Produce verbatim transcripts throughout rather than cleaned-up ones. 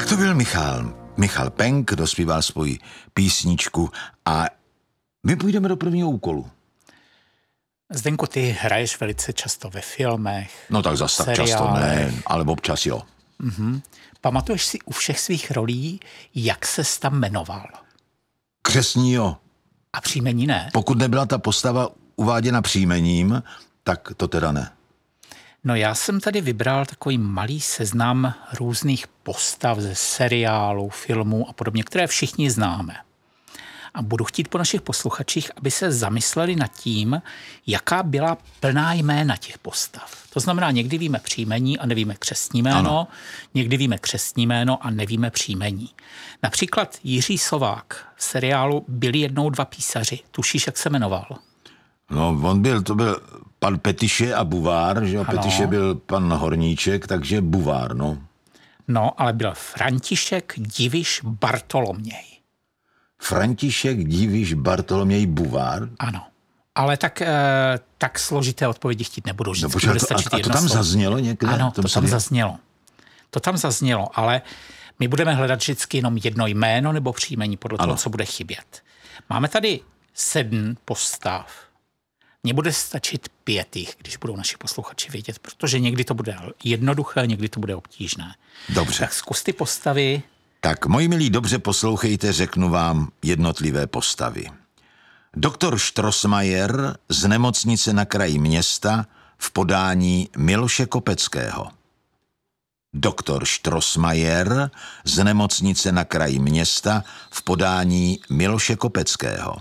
to byl Michal. Michal Penk dospíval svoji písničku a my půjdeme do prvního úkolu. Zdenku, ty hraješ velice často ve filmech. No tak zase tak často ne, ale občas jo. Mm-hmm. Pamatuješ si u všech svých rolí, jak ses tam jmenoval? Křestní jo. A příjmení ne? Pokud nebyla ta postava uváděna příjmením, tak to teda ne. No já jsem tady vybral takový malý seznam různých postav ze seriálů, filmů a podobně, které všichni známe. A budu chtít po našich posluchačích, aby se zamysleli nad tím, jaká byla plná jména těch postav. To znamená, někdy víme příjmení a nevíme křestní jméno, ano. Někdy víme křestní jméno a nevíme příjmení. Například Jiří Sovák v seriálu Byli jednou dva písaři. Tušíš, jak se jmenoval? No, on byl, to byl pan Petiše a Buvár, že jo? Petiše byl pan Horníček, takže Buvár, no. No, ale byl František Diviš Bartoloměj. František Diviš Bartoloměj Buvár? Ano. Ale tak, tak složité odpovědi chtít nebudu. No, počkej, a, to, a, a to tam zaznělo někde? Ano, to tam zaznělo. To tam zaznělo, ale my budeme hledat vždycky jenom jedno jméno nebo příjmení podle ano. toho, co bude chybět. Máme tady sedm postav. Mně bude stačit pět jich, když budou naši posluchači vědět, protože někdy to bude jednoduché, někdy to bude obtížné. Dobře. Tak zkus ty postavy. Tak, moji milí, dobře poslouchejte, řeknu vám jednotlivé postavy. Doktor Strossmayer z nemocnice na kraji města v podání Miloše Kopeckého. Doktor Strossmayer z nemocnice na kraji města v podání Miloše Kopeckého.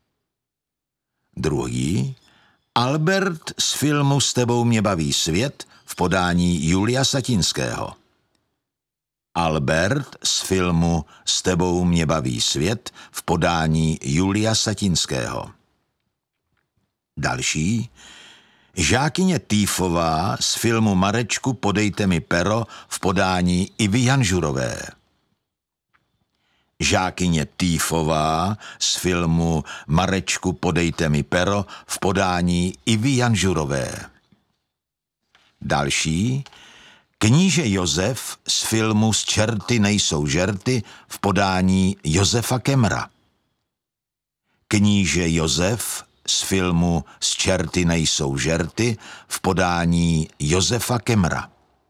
Druhý, Albert z filmu S tebou mě baví svět v podání Julia Satinského. Albert z filmu S tebou mě baví svět v podání Julia Satinského. Další, žákyně Týfová z filmu Marečku podejte mi pero v podání Ivy Janžurové. Žákyně Týfová z filmu Marečku podejte mi pero v podání Ivy Janžurové. Další, kníže Josef z filmu Z čerty nejsou žerty v podání Josefa Kemra. Kníže Josef z filmu Z čerty nejsou žerty v podání Josefa Kemra.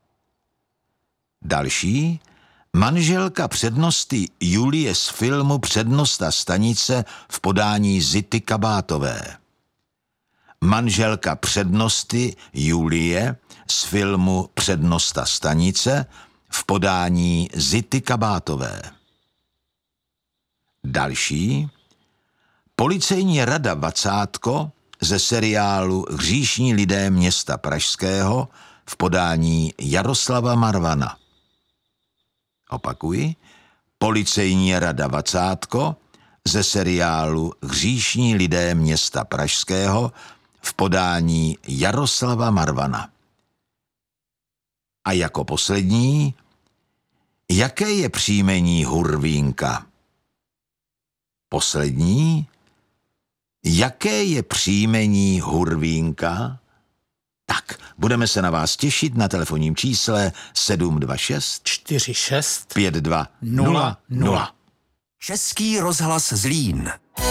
Další, manželka přednosty Julie z filmu Přednosta stanice v podání Zity Kabátové. Manželka přednosty Julie z filmu Přednosta stanice v podání Zity Kabátové. Další, policejní rada Vacátko ze seriálu Hříšní lidé města Pražského v podání Jaroslava Marvana. Opakuji, policejní rada Vacátko ze seriálu Hříšní lidé města Pražského v podání Jaroslava Marvana. A jako poslední, jaké je příjmení Hurvínka? Poslední, jaké je příjmení Hurvínka? Tak, budeme se na vás těšit na telefonním čísle sedm dva šest čtyři šest pět dva nula nula. Český rozhlas Zlín.